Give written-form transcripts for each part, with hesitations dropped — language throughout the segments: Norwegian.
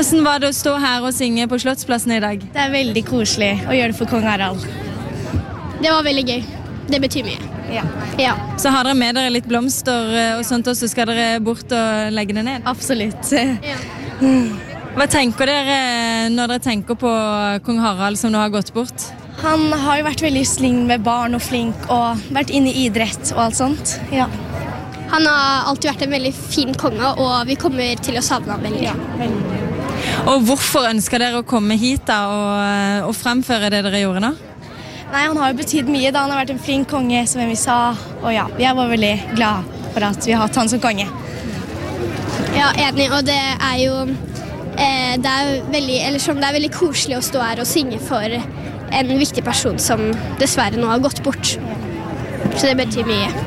Hvordan var det å stå her og synge på Slottsplassen I dag? Det veldig koselig å gjøre det for kong Harald. Det var veldig gøy. Det betyr mye. Ja. Så har dere med dere litt blomster og sånt, og så skal dere bort og legge det ned? Absolutt. Ja. Hva tenker dere når dere tenker på kong Harald som nå har gått bort? Han har jo vært veldig snill med barn og flink, og vært inne I idrett og alt sånt. Ja. Han har alltid vært en veldig fin konge, og vi kommer til å savne ham veldig. Ja. Og hvorfor ønsker dere å komme hit da, og fremføre det dere gjorde nå? Nei, han har jo betydd mye da. Han har vært en flink konge, som vi sa. Og ja, jeg var veldig glad for at vi har hatt han som konge. Ja, enig. Og det jo det veldig koselig å stå her og synge for en viktig person som dessverre nå har gått bort. Så det betyr mye.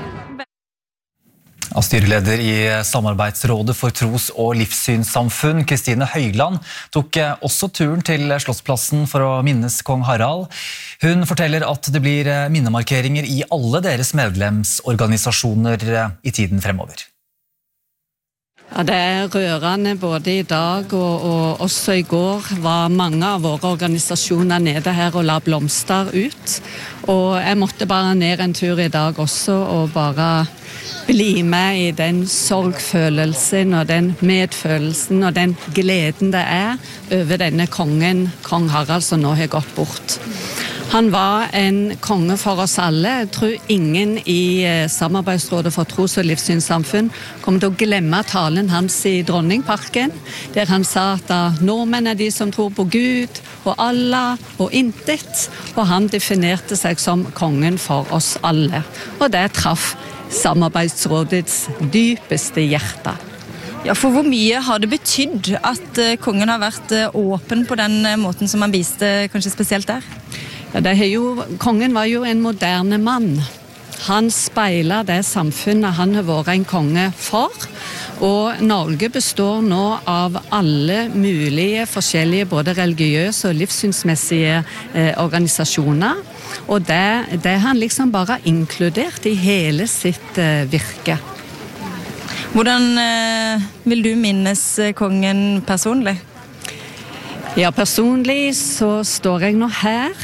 Styreleder I Samarbeidsrådet for tros- og livssynssamfunn, Kristine Høyland, tok også turen til Slottsplassen for å minnes kong Harald. Hun forteller at det blir minnemarkeringer I alle deres medlemsorganisasjoner I tiden fremover. Ja, det rørende både I dag og også I går var mange av våre organisasjoner nede her og la blomster ut. Og jeg måtte bare ned en tur I dag også og bare bli med I den sorgfølelsen og den medfølelsen og den gleden det over denne kongen, kong Harald, som nå har gått bort. Han var en konge for oss alle. Jeg tror ingen I Samarbeidsrådet for tros- og livssynssamfunn kommer til å glemme talen hans I Dronningparken, der han sa at nordmenn de som tror på Gud og Allah og intet, og han definerte seg som kongen for oss alle. Og det traff Samarbeidsrådets dypeste hjerte. Ja, for hvor mye har det betydd at kongen har vært åpen på den måten som han viste kanskje spesielt der? Ja, kongen var jo en moderne mann. Han speiler det samfunnet han har vært en konge for, og Norge består nå av alle mulige forskjellige både religiøse og livssynsmessige organisasjoner, og det han liksom bare inkludert I hele sitt virke. Hvordan vil du minnes kongen personlig? Ja, personlig så står jeg nå her,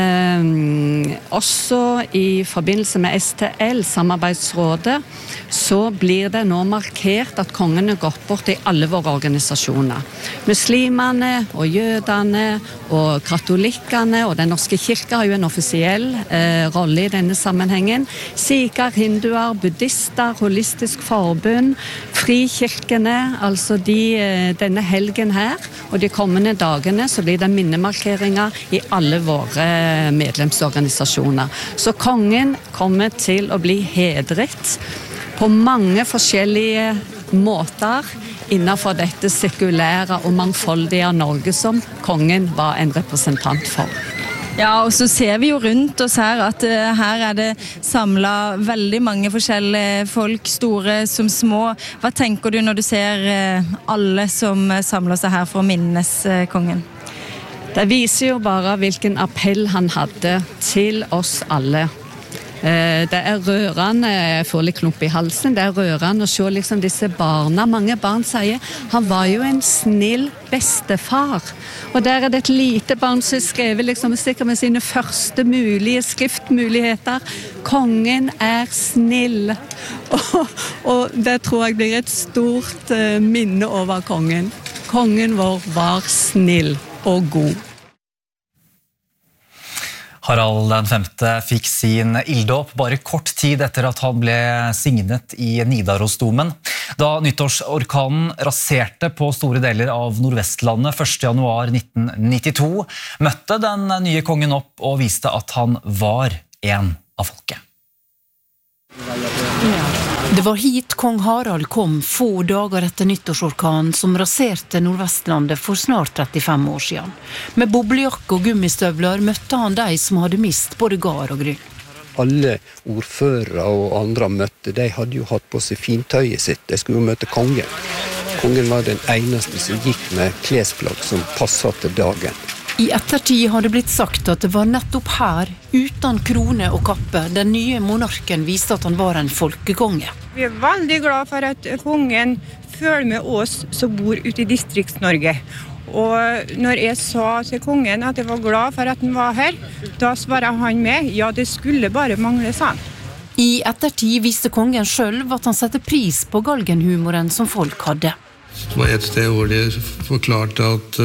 også I forbindelse med STL, Samarbeidsrådet, så blir det nå markert at kongen har gått bort I alle våre organisasjoner. Muslimene og jødene og katolikkene og den norske kirke har jo en offisiell rolle I denne sammenhengen. Sikher, hinduer, buddhister, holistisk forbund, frikirkene, altså denne helgen her, og de kommende dagene så blir det minnemarkeringer I alle våre medlemsorganisasjoner. Så kongen kommer til å bli hedret på mange forskjellige måter innenfor dette sekulære og mangfoldige Norge som kongen var en representant for. Ja, og så ser vi jo rundt oss her at her det samlet veldig mange forskjellige folk, store som små. Hva tenker du når du ser alle som samler seg her for å minnes kongen? Det viser jo bare hvilken appell han hadde til oss alle. Det rørende, jeg får litt klump I halsen, det rørende å se liksom disse barna. Mange barn sier, han var jo en snill bestefar. Og der det et lite barn som skrevet liksom, sikkert med sine første mulige skriftmuligheter, kongen snill. Og det tror jeg blir et stort minne over kongen. Kongen vår var snill og god. Harald den 5. fikk sin ilddåp bare kort tid etter at han ble signet I Nidarosdomen. Da nyttårsorkanen raserte på store deler av Nordvestlandet 1. januar 1992, møtte den nye kongen opp og viste at han var en av folket. Det var hit kong Harald kom få dager etter nyttårsorkanen som raserte Nordvestlandet for snart 35 år siden. Med boblejakke og gummistøvler møtte han de som hadde mist både gard og grunn. Alle ordførere og andre møtte, de hadde jo hatt på seg fintøyet sitt. De skulle jo møte kongen. Kongen var den eneste som gikk med klesplagg som passet til dagen. I ettertid har det blitt sagt at det var nettopp her, uten krone og kappe, den nye monarken viste at han var en folkekonge. Vi veldig glad for at kongen følge med oss som bor ute i Distrikts-Norge. Og når jeg sa til kongen at jeg var glad for at han var her, da svarer han med, ja, det skulle bare mangle, sa han. I ettertid viste kongen selv at han setter pris på galgenhumoren som folk hadde. Det var et sted hvor de forklarte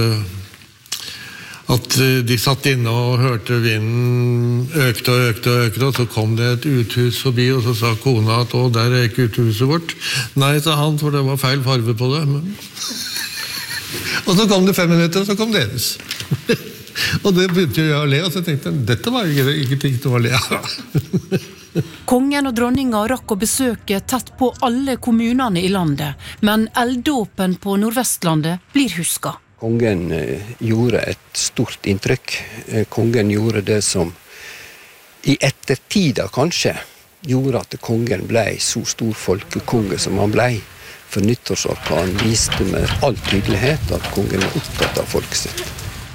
at de satt inne og hørte vinden økte og økte og økte, og så kom det et uthus forbi, og så sa kona at «Å, der er ikke uthuset vårt». Nei, sa han, for det var feil farve på det. Men... og så kom det 5 minutter, og så kom deres. og det begynte jeg å le, og så tenkte jeg, dette var ikke ting til å le av. Kongen og dronninga rakk å besøke tett på alle kommunene i landet, men elddåpen på Nordvestlandet blir husket. Kongen gjorde et stort inntrykk. Kongen gjorde det som i ettertida kanskje gjorde at kongen ble så stor folkekonge som han ble. For nyttårsorkanen viste med all tydelighet at kongen var opptatt av folket sitt.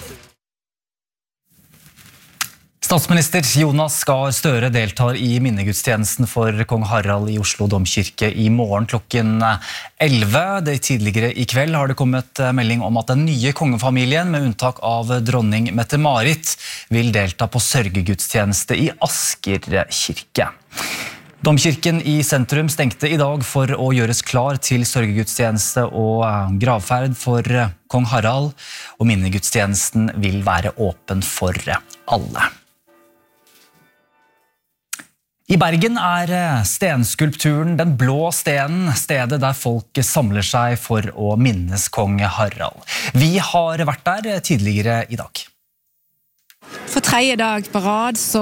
Statsminister Jonas Gahr Støre deltar i minnegudstjenesten for kong Harald i Oslo Domkirke i morgen klokken 11. Det tidligere i kveld har det kommet melding om at den nye kongefamilien, med unntak av dronning Mette-Marit, vil delta på sørgegudstjeneste i Asker kirke. Domkirken i sentrum stengte i dag for å gjøres klar til sørgegudstjeneste og gravferd for kong Harald, og minnegudstjenesten vil være åpen for alle. I Bergen er stenskulpturen Den blå stenen stedet der folk samler seg for å minnes kong Harald. Vi har vært der tidligere i dag. For 3. dag på rad så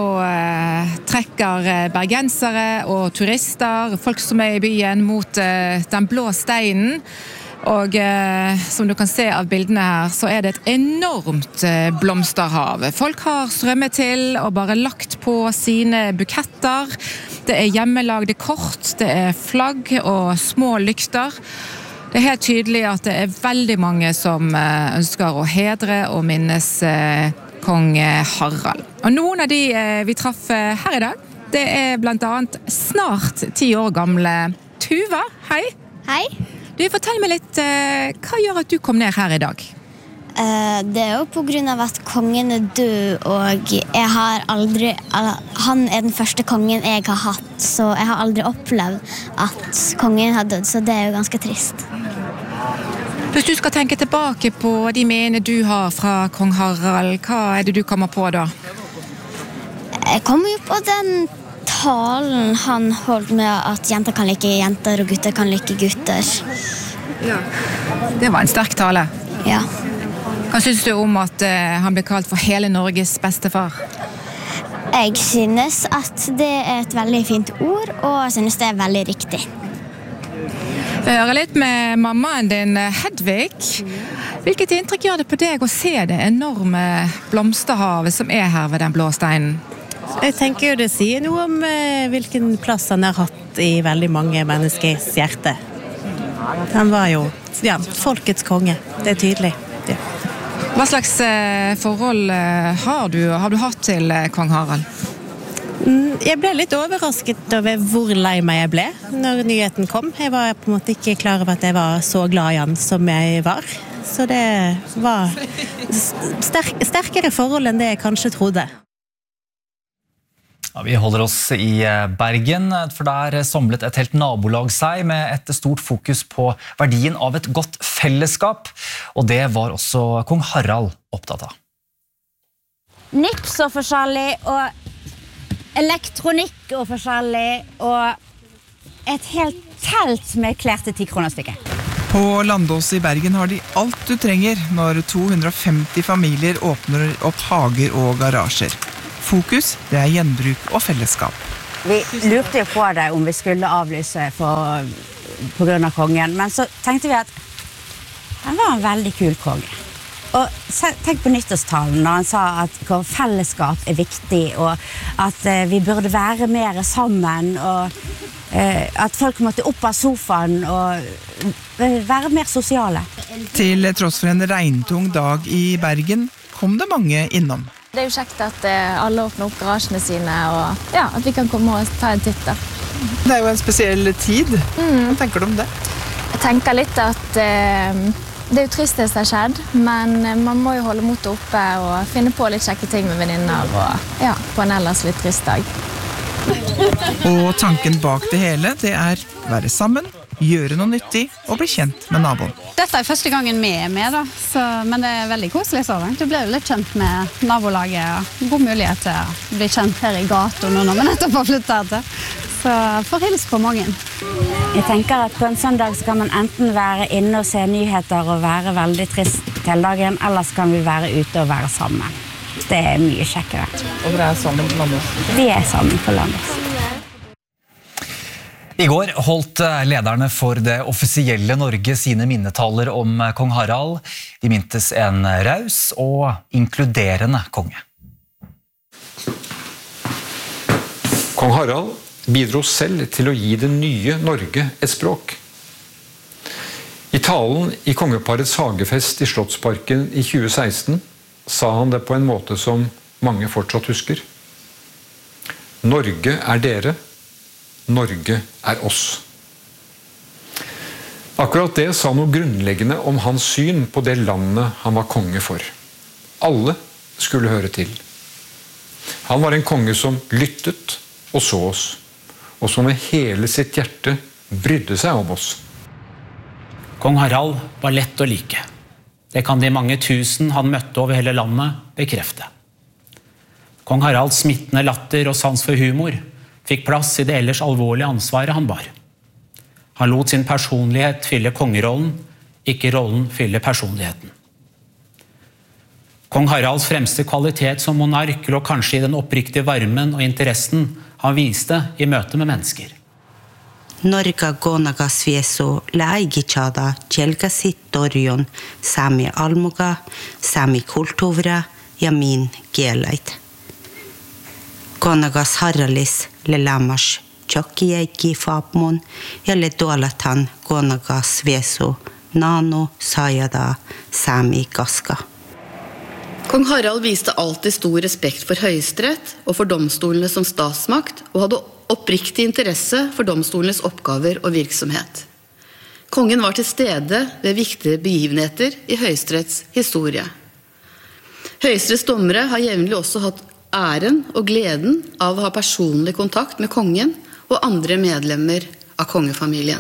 trekker bergensere og turister, folk som er i byen, mot Den blå steinen. Og som du kan se av bildene her, så er det et enormt blomsterhav. Folk har strømmet til og bare lagt på sine buketter. Det er hjemmelagde kort, det er flagg og små lykter. Det er helt tydelig at det er veldig mange som ønsker å hedre og minnes kong Harald. Og noen av de vi traff her i dag, det er blant annet snart 10 år gamle Tuva. Hei! Hei! Du, fortell meg litt, hva gjør at du kom ned her i dag? Det er jo på grunn av at kongen er død, og jeg har aldri, han er den første kongen jeg har hatt, så jeg har aldri opplevd at kongen har dødd, så det er jo ganske trist. Hvis du skal tenke tilbake på de minnene du har fra kong Harald, hva er det du kommer på da? Jeg kommer jo på den talen han holdt med at jenter kan like jenter og gutter kan like gutter. Ja. Det var en sterk tale. Ja. Hva synes du om at han ble kalt for hele Norges bestefar? Jeg synes at det er et veldig fint ord, og jeg synes det er veldig riktig. Vi hører litt med mammaen din, Hedvig. Hvilket inntrykk gjør det på deg å se det enorme blomsterhavet som er her ved Den blå steinen? Jeg tenker jo det sier noe om hvilken plass han har hatt i veldig mange menneskers hjerte. Han var jo folkets konge, det er tydelig. Ja. Hva slags forhold har du hatt til kong Harald? Jeg ble litt overrasket over hvor lei meg jeg ble når nyheten kom. Jeg var på en måte ikke klar over at jeg var så glad i han som jeg var. Så det var sterkere forhold enn det jeg kanskje trodde. Ja, vi holder oss i Bergen, for der samlet et helt nabolag seg med et stort fokus på verdien av et godt fellesskap, og det var også kong Harald opptatt av. Nytt så forskjellig, og elektronikk og forskjellig, og et helt telt med klær til 10 kroner stykket. På Landås i Bergen har de alt du trenger når 250 familier åpner opp hager og garasjer. Fokus, det er gjenbruk og fellesskap. Vi lurte jo på det om vi skulle avlyse på grunn av kongen, men så tenkte vi at han var en veldig kul konge. Og tenk på nyttårstalen når han sa at fellesskap er viktig, og at vi burde være mer sammen, og at folk måtte opp av sofaen og være mer sosiale. Til tross for en regntung dag i Bergen kom det mange innom. Det er jo kjekt at alle åpner opp garasjene sine, og ja, at vi kan komme og ta en titt der. Det er jo en spesiell tid. Hva tenker du om det? Jeg tenker litt at det jo trist det som har skjedd, men man må jo holde motet oppe og finne på litt kjekke ting med venninner og på en ellers litt trist dag. Og tanken bak det hele, det være sammen, gjøre noe nyttig og bli kjent med naboen. Dette første gangen vi med da, men det veldig koselig så langt. Du ble jo litt kjent med nabolaget, og god mulighet til å bli kjent her i gaten når vi nettopp har flyttet til. Så får hilse på mange. Jeg tenker at på en sånn dag så kan man enten være inne og se nyheter og være veldig trist hele dagen, eller så kan vi være ute og være sammen. Det mye kjekkere. Og dere sammen på Landås? Vi sammen på Landås. I går holdt lederne for det offisielle Norge sine minnetaler om kong Harald. De mintes en raus og inkluderende konge. Kong Harald bidro selv til å gi det nye Norge et språk. I talen i kongeparets hagefest i Slottsparken i 2016 sa han det på en måte som mange fortsatt husker. Norge dere, Norge oss. Akkurat det sa noe grunnleggende om hans syn på det landet han var konge for. Alle skulle høre til. Han var en konge som lyttet og så oss, og som med hele sitt hjerte brydde seg om oss. Kong Harald var lett å like. Det kan de mange tusen han møtte over hele landet bekrefte. Kong Haralds smittende latter og sans for humor fikk plass i det ellers alvorlige ansvaret han bar. Han lot sin personlighet fylle kongerollen, ikke rollen fylle personligheten. Kong Haralds fremste kvalitet som monark lå kanskje i den oppriktige varmen og interessen han viste i møte med mennesker. Norga gonaga svieso laigichada chelgasit dorion sami almuga, sami kultuvra, jamin gelait. Gonagas haralis le lamas tjokkiegi fapmon, ja le dolatan gonaga svieso nano sayada sami gaska. Kong Harald viste alltid stor respekt for Høyesterett og for domstolene som statsmakt, og hadde oppriktig interesse for domstolenes oppgaver og virksomhet. Kongen var til stede ved viktige begivenheter i Høyesteretts historie. Høyesteretts dommere har jevnlig også hatt æren og gleden av å ha personlig kontakt med kongen og andre medlemmer av kongefamilien.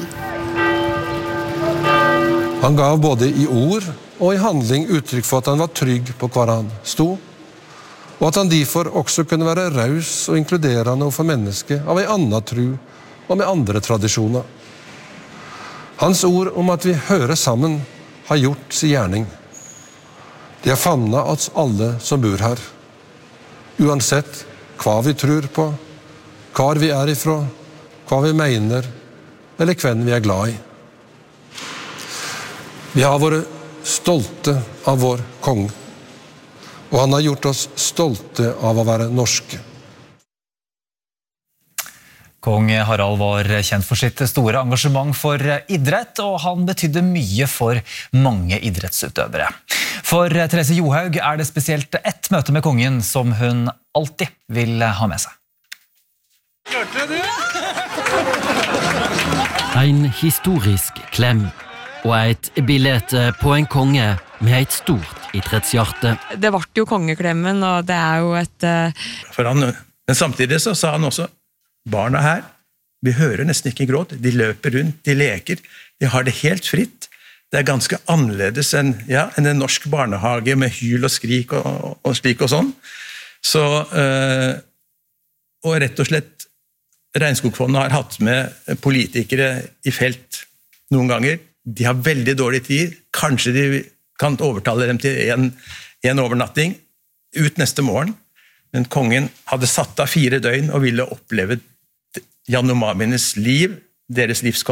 Han gav både i ord og i handling uttrykk for at han var trygg på hvor han stod, og at han derfor også kunne være raus og inkluderende for mennesker av en annen tro og med andre tradisjoner. Hans ord om at vi hører sammen har gjort sin gjerning. De har famnet oss alle som bor her, uansett hva vi tror på, hvor vi ifra, hva vi mener, eller hvem vi glad i. Vi har vært stolte av vår konge, og han har gjort oss stolte av å være norske. Kong Harald var kjent for sitt store engasjement for idrett, og han betydde mye for mange idrettsutøvere. For Therese Johaug det spesielt ett møte med kongen som hun alltid vil ha med seg. En historisk klem og et bilde på en konge med et stort idrettshjerte. Det ble jo kongeklemmen, og det jo et... Men samtidig så sa han også, barna her, vi hører nesten ikke gråt, de løper rundt, de leker, de har det helt fritt. Det ganske annerledes enn en norsk barnehage med hyl og skrik og slik og sånn. Så, og rett og slett, Regnskogfondet har hatt med politikere i felt noen ganger. De har veldig dårlig tid. Kanskje de kan overtale dem til en overnatting ut neste morgen. Men kongen hadde satt av 4 døgn og ville oppleve Yanomamines liv, deres livskvalitet.